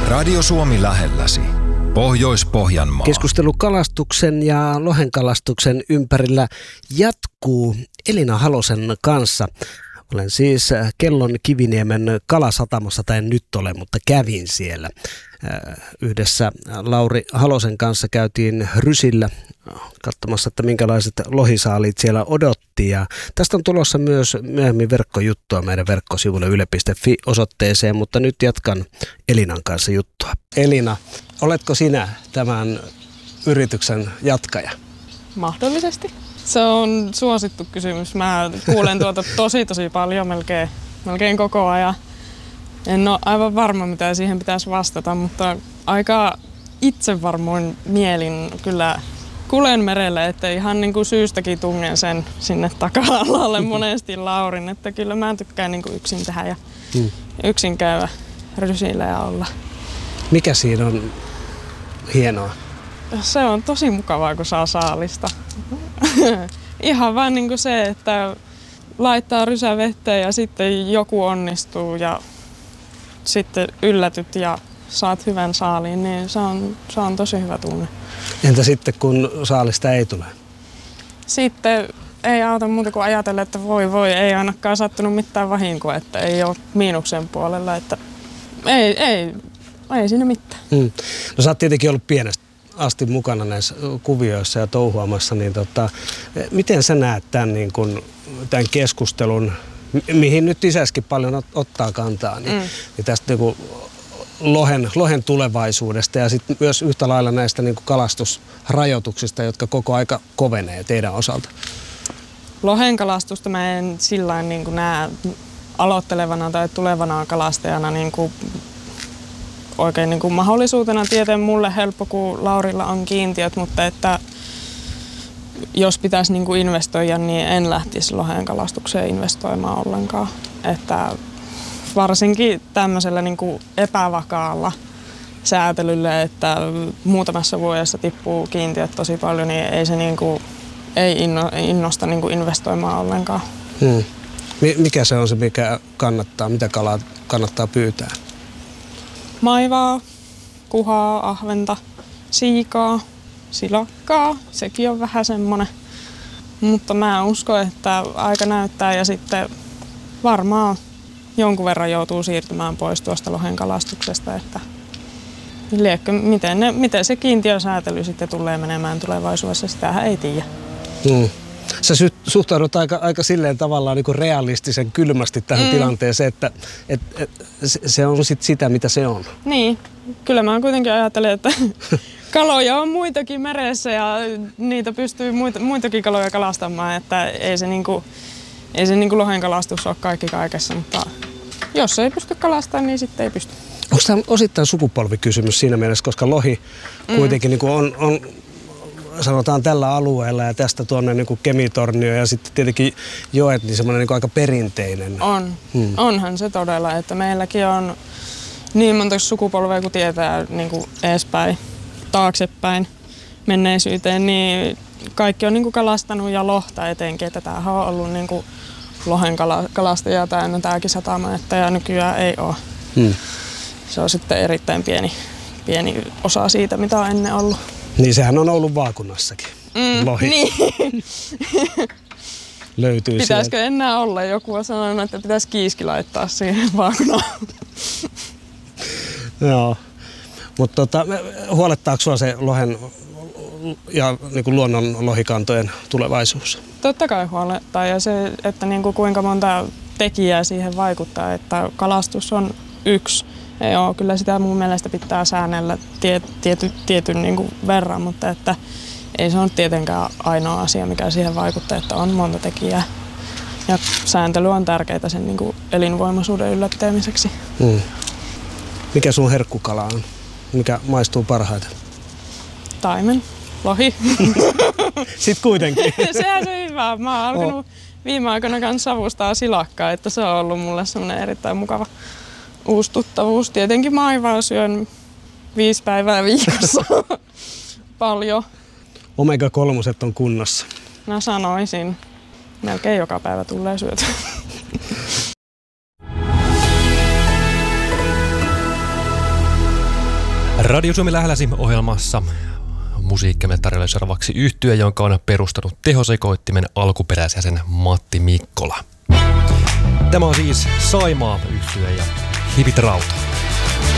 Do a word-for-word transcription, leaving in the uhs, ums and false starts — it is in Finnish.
Radio Suomi lähelläsi. Pohjois-Pohjanmaa. Keskustelu kalastuksen ja lohenkalastuksen ympärillä jatkuu Elina Halosen kanssa. Olen siis Kellon Kiviniemen kalasatamassa, tai en nyt ole, mutta kävin siellä. Yhdessä Lauri Halosen kanssa käytiin rysillä katsomassa, että minkälaiset lohisaaliit siellä odotti. Ja tästä on tulossa myös myöhemmin verkkojuttua meidän verkkosivulle yle piste fi osoitteeseen, mutta nyt jatkan Elinan kanssa juttua. Elina, oletko sinä tämän yrityksen jatkaja? Mahdollisesti. Se on suosittu kysymys. Mä kuulen tuota tosi tosi paljon, melkein, melkein koko ajan. En ole aivan varma, mitä siihen pitäisi vastata, mutta aika itsevarmoin mielin kyllä kulen merelle, että ihan niin kuin syystäkin tungen sen sinne taka-alalle monesti Laurin, että kyllä mä tykkään niin kuin yksin tehdä ja hmm. yksin käydä rysillä ja olla. Mikä siinä on hienoa? Se on tosi mukavaa, kun saa saalista. Ihan vaan niin kuin se, että laittaa rysä vetteen ja sitten joku onnistuu ja sitten yllätyt ja saat hyvän saaliin, niin se on, se on tosi hyvä tunne. Entä sitten, kun saalista ei tule? Sitten ei auta muuta kuin ajatella, että voi voi, ei ainakaan sattunut mitään vahinkoa, että ei ole miinuksen puolella, että ei, ei, ei siinä mitään. Hmm. No sä oot tietenkin ollut pienestä asti mukana näissä kuvioissa ja touhuamassa, niin tota, miten sä näet tämän, niin kun, tämän keskustelun, mihin nyt isäskin paljon ot, ottaa kantaa, niin, mm. niin tästä niin kun, lohen, lohen tulevaisuudesta ja sitten myös yhtä lailla näistä niin kun kalastusrajoituksista, jotka koko aika kovenee teidän osalta? Lohen kalastusta mä en sillain niin kuin näe aloittelevana tai tulevana kalastajana niin kuin oikein niin kuin mahdollisuutena. Tieteen mulle helppo, kun Laurilla on kiintiöt, mutta että jos pitäisi niin kuin investoida, niin en lähtisi lohen kalastukseen investoimaan ollenkaan. Että varsinkin tämmöisellä niin kuin epävakaalla säätelyllä, että muutamassa vuodessa tippuu kiintiöt tosi paljon, niin ei se niin kuin, ei innosta niin kuin investoimaan ollenkaan. Hmm. Mikä se on se, mikä kannattaa, mitä kalaa kannattaa pyytää? Maivaa, kuhaa, ahventa, siikaa, silakkaa, sekin on vähän semmonen. Mutta mä uskon, että aika näyttää ja sitten varmaan jonkun verran joutuu siirtymään pois tuosta lohen kalastuksesta, että liekkö, miten, ne, miten se kiintiösäätely sitten tulee menemään tulevaisuudessa, sitähän ei tiedä. Hmm. Sä suhtaudut aika, aika silleen tavallaan niin kuin realistisen kylmästi tähän mm. tilanteeseen, että et, et, se on sit sitä, mitä se on. Niin, kyllä mä kuitenkin ajattelen, että kaloja on muitakin meressä ja niitä pystyy muita, muitakin kaloja kalastamaan, että ei se, niinku, ei se niinku lohen kalastus ole kaikki kaikessa, mutta jos ei pysty kalastamaan, niin sitten ei pysty. Onko tämä osittain sukupolvikysymys siinä mielessä, koska lohi kuitenkin mm. niin on... on sanotaan tällä alueella ja tästä tuonne niin kuin Kemitornio ja sitten tietenkin joet, niin semmoinen niin kuin aika perinteinen. On. Hmm. Onhan se todella, että meilläkin on niin monta sukupolvea, kun tietää niin kuin eespäin, taaksepäin menneisyyteen, niin kaikki on niin kuin kalastanut ja lohta etenkin, että tämähän on ollut niin kuin lohen kalastajia täynnä tämäkin satama, että ja nykyään ei ole. Hmm. Se on sitten erittäin pieni, pieni osa siitä, mitä on ennen ollut. Niin sehän on ollut vaakunnassakin, mm, lohi. Niin. Löytyy Pitäisikö sieltä. enää olla? Joku on sanonut, että pitäisi kiiski laittaa siihen vaakunaan. Joo, mutta tota, huolettaako sinua se lohen ja niin kuin luonnon lohikantojen tulevaisuus? Totta kai huolettaa ja se, että niin kuin kuinka monta tekijää siihen vaikuttaa, että kalastus on yksi. Joo, kyllä sitä mun mielestä pitää säännellä tie, tiety, tietyn niin kuin verran, mutta että ei se ole tietenkään ainoa asia, mikä siihen vaikuttaa, että on monta tekijää. Ja sääntely on tärkeää sen niin kuin elinvoimaisuuden ylläpitämiseksi. Hmm. Mikä sun herkkukala on? Mikä maistuu parhaiten? Taimen, lohi. Sitten kuitenkin. Sehän se hyvä. Mä oon alkanut oh. viime aikoina kanssa savustaa silakkaa, että se on ollut mulle semmoinen erittäin mukava uusi tuttavuus. Tietenkin maivaa syön viisi päivää viikossa. Paljon. omega kolme on kunnossa. No sanoisin. Melkein joka päivä tulee syötyä. Radio Suomi lähelläsi ohjelmassa musiikkimme tarjolla seuraavaksi yhtye, jonka on perustanut tehosekoittimen alkuperäisjäsen Matti Mikkola. Tämä on siis Saimaa yhtye ja Hipit Rauta.